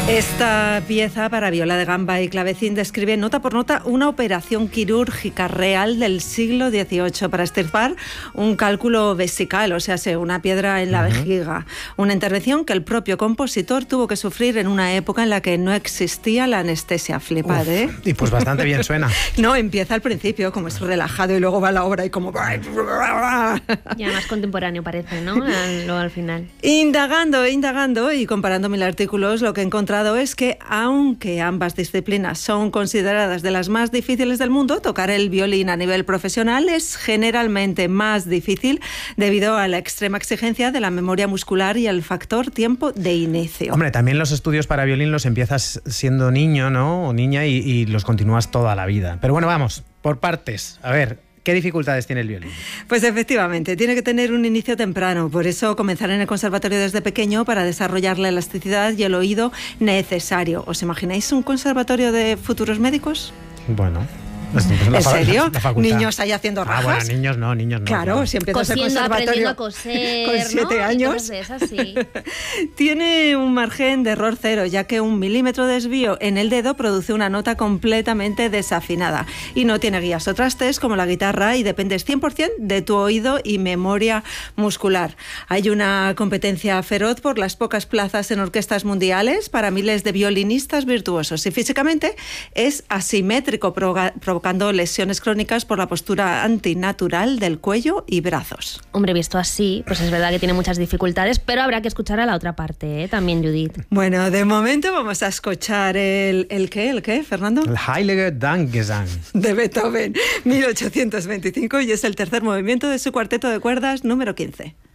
Esta pieza para viola de gamba y clavecín describe nota por nota una operación quirúrgica real del siglo XVIII para extirpar un cálculo vesical, o sea, una piedra en la vejiga. Una intervención que el propio compositor tuvo que sufrir en una época en la que no existía la anestesia. Flipad, ¿eh? Y pues bastante bien suena. No, empieza al principio como es relajado y luego va la obra y como... Ya más contemporáneo parece, ¿no? Luego al final. Indagando y comparando mil artículos, lo que he encontrado es que, aunque ambas disciplinas son consideradas de las más difíciles del mundo, tocar el violín a nivel profesional es generalmente más difícil debido a la extrema exigencia de la memoria muscular y el factor tiempo de inicio. Hombre, también los estudios para violín los empiezas siendo niño, ¿no? O niña y los continúas toda la vida. Pero bueno, vamos, por partes. A ver, ¿qué dificultades tiene el violín? Pues efectivamente, tiene que tener un inicio temprano. Por eso comenzar en el conservatorio desde pequeño para desarrollar la elasticidad y el oído necesario. ¿Os imagináis un conservatorio de futuros médicos? Bueno... ¿En serio? ¿Niños ahí haciendo rajas? Bueno, niños no. Claro, si empiezas el conservatorio aprendiendo a coser, con 7 años. De esas, sí. Tiene un margen de error cero, ya que 1 milímetro de desvío en el dedo produce una nota completamente desafinada. Y no tiene guías o trastes como la guitarra y dependes 100% de tu oído y memoria muscular. Hay una competencia feroz por las pocas plazas en orquestas mundiales para miles de violinistas virtuosos. Y físicamente es asimétrico, provocando lesiones crónicas por la postura antinatural del cuello y brazos. Hombre, visto así, pues es verdad que tiene muchas dificultades, pero habrá que escuchar a la otra parte, ¿eh? También, Judith. Bueno, de momento vamos a escuchar ¿el qué, Fernando? El Heilige Dankgesang de Beethoven, 1825, y es el tercer movimiento de su cuarteto de cuerdas número 15.